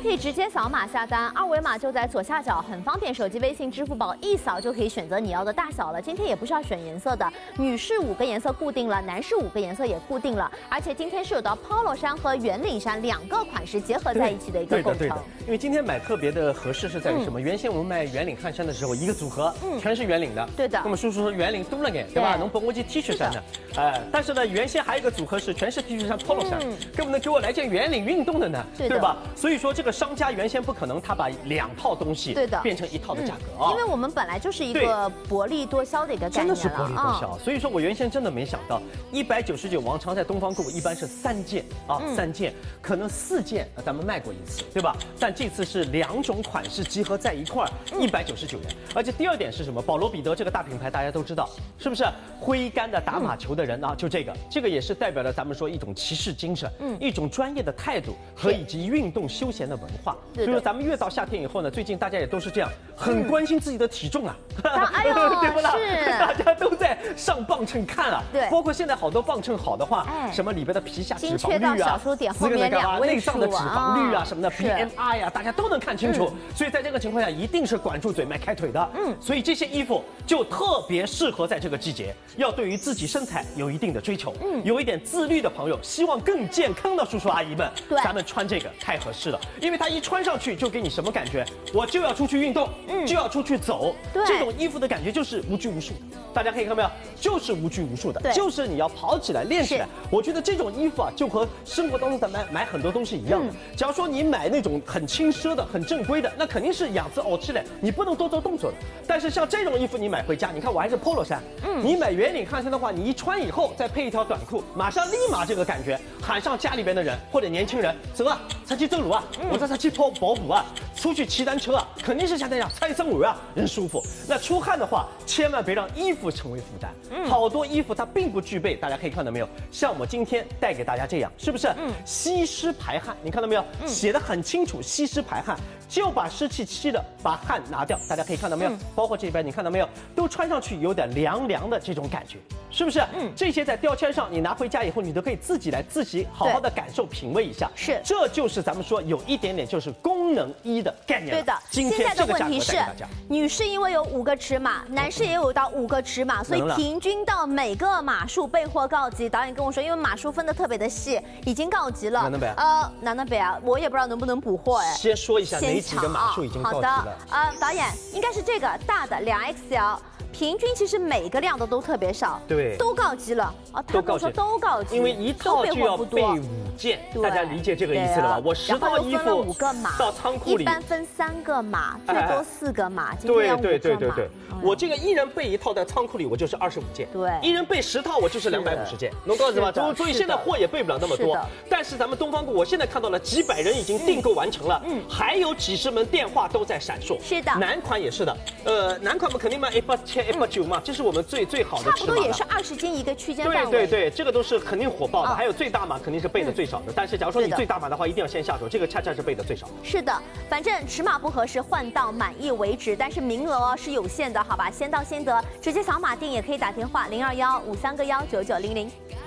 可以直接扫码下单，二维码就在左下角，很方便，手机微信、支付宝一扫就可以选择你要的大小了。今天也不需要选颜色的，女士5个颜色固定了，男士5个颜色也固定了，而且今天是有的 Polo 衫和圆领衫2个款式结合在一起的一个构成。 对的，因为今天买特别的合适是在于什么？原先我们卖圆领汗衫的时候，一个组合全是圆领的， 对的。 那么叔叔说圆领多了点，对吧？能绷过去 T 恤衫的，但是呢，原先还有一个组合是全是 T 恤衫 Polo 衫，根本能给我来件圆领运动的呢，对吧？所以说这个商家原先不可能他把2套东西变成1套的价格啊， 因为我们本来就是一个薄利多销的一个概念了， 真的是薄利多销。所以说我原先真的没想到，199往常在东方购物一般是3件啊，3件，可能4件咱们卖过一次，对吧？但这次是2种款式集合在一块，199元。而且第二点是什么？保罗彼得这个大品牌大家都知道，是不是？挥杆的打马球的人啊，就这个也是代表了咱们说一种骑士精神，一种专业的态度和以及运动休闲的文化。所以说咱们越到夏天以后呢，最近大家也都是这样，很关心自己的体重啊， 哎呦， 对不啦？ 是， 大家都在上磅秤看啊， 对， 包括现在好多磅秤好的话，什么里边的皮下脂肪率啊， 后面2位内脏的脂肪率啊，什么的 BMI 呀，大家都能看清楚。所以在这个情况下，一定是管住嘴迈开腿的。所以这些衣服就特别适合在这个季节，要对于自己身材有一定的追求，有一点自律的朋友，希望更健康的叔叔阿姨们，咱们穿这个太合适了，因为它一穿上去就给你什么感觉？我就要出去运动，就要出去走，这种衣服的感觉就是无拘无束的。大家可以看到没有？就是无拘无束的，就是你要跑起来练起来。我觉得这种衣服啊，就和生活当中咱们买很多东西一样的。假如说你买那种很轻奢的、很正规的，那肯定是养姿熬起来，你不能多做动作的。但是像这种衣服你买回家，你看我还是 Polo 衫，你买圆领汗衫的话，你一穿以后再配一条短裤，马上立马这个感觉喊上家里边的人或者年轻人，走啊，出去走路啊，或者去跑步啊，出去骑单车啊，肯定是像那样踩生活啊，人舒服。那出汗的话，千万别让衣服成为负担。好多衣服它并不具备，大家可以看到没有？像我今天带给大家这样，是不是？吸湿排汗，你看到没有？写得很清楚，吸湿排汗，就把湿气吸了，把汗拿掉。大家可以看到没有？包括这边，你看到没有？都穿上去有点凉凉的这种感觉，是不是？这些在标签上，你拿回家以后，你都可以自己好好的感受、品味一下。 是， 这就是咱们说有一点点就是功能衣的概念。 对的。 今天这个价格带给大家。 女士因为有5个尺码，男士也有到5个尺码，所以平均到每个码数备货告急。导演跟我说，因为码数分得特别的细，已经告急了。南北啊，我也不知道能不能补货哎。 先说一下哪几个码数已经告急了。 好的，导演应该是这个大的2XL。平均其实每个量都特别少， 对， 都告急了啊！他们说都告急， 因为一套就要备5件，大家理解这个意思了吧？我10套衣服 5个码到仓库里， 一般分3个码，最多4个码， 对。我这个一人备1套，在仓库里我就是25件， 对， 一人备10套，我就是250件，能告诉吧？所以现在货也备不了那么多，但是咱们东方购，我现在看到了几百人已经订购完成了，还有几十门电话都在闪烁。 是的， 男款也是的，男款嘛肯定卖18000、190嘛，这是我们最好的尺码， 差不多也是20斤一个区间范围。 对，这个都是肯定火爆的。还有最大码肯定是备的最少的，但是假如说你最大码的话，一定要先下手，这个恰恰是备的最少。 是的，反正尺码不合适换到满意为止，但是名额是有限的，好吧？先到先得，直接扫码订也可以打电话0215319900。